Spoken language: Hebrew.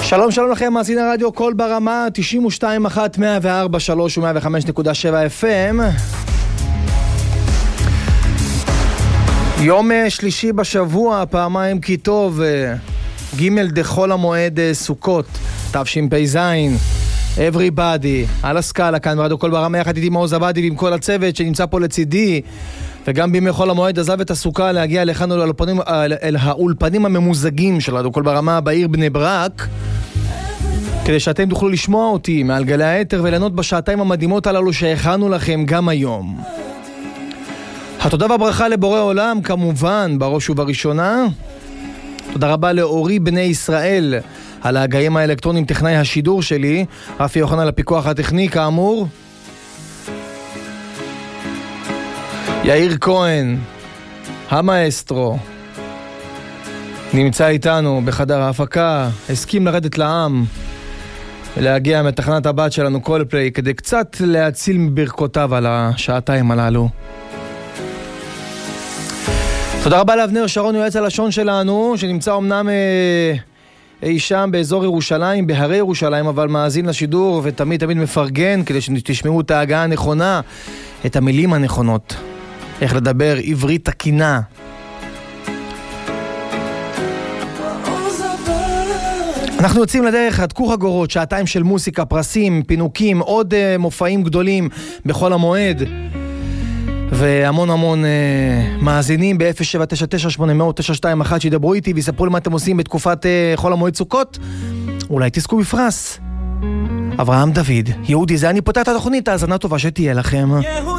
שלום שלום לכם, מאזין הרדיו קול ברמה 92.1 104.3 ו-105.7 FM. יום שלישי בשבוע, פעמיים כי טוב, ג' דחול המועד סוכות, תשפ"ז. everybody, על הסקאלה כאן ברדיו קול ברמה, יחד איתי מעוז עבדי ועם כל הצוות שנמצא פה לצידי, וגם בימי חול המועד עזב את הסוכה להגיע לכאן אל האולפנים הממוזגים של רדיו קול ברמה בעיר בני ברק, כדי שאתם תוכלו לשמוע אותי מעל גלי האתר וליהנות בשעתיים המדהימות הללו שהכנו לכם גם היום. התודה והברכה לבורא עולם, כמובן, בראש ובראשונה. תודה רבה לאורי בני ישראל על ההגאים האלקטרונים, טכנאי השידור שלי, רפי יוחנן לפיקוח הטכני, כאמור. יאיר כהן, המאסטרו, נמצא איתנו בחדר ההפקה, הסכים לרדת לעם ולהגיע מתחנת הבת שלנו קולפליי כדי קצת להציל מברכותיו על השעתיים הללו. תודה רבה לאבנר שרון, יועץ הלשון שלנו, שנמצא אמנם אי שם באזור ירושלים, בהרי ירושלים, אבל מאזין לשידור ותמיד מפרגן כדי שתשמעו את ההגעה הנכונה, את המילים הנכונות, איך לדבר עברית תקינה. אנחנו יוצאים לדרך, הדקו חגורות, שעתיים של מוסיקה, פרסים, פינוקים, עוד מופעים גדולים בכל המועד, והמון המון מאזינים ב-0799-800-921 שידברו איתי ויספרו לי מה אתם עושים בתקופת חול המועד סוכות. אולי תזכו בפרס. אברהם דוד, יהודי, זה אני פותח את התוכנית, האזנה טובה שתהיה לכם.